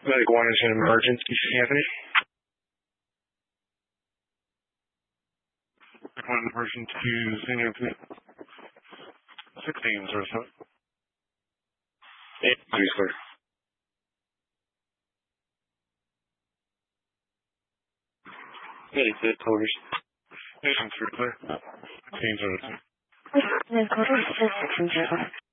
Like one is an emergency, Anthony. One emergency, St. Anthony. 16 or so. 8, please, sir. 86 orders. 8 and 3, clear. 15 02.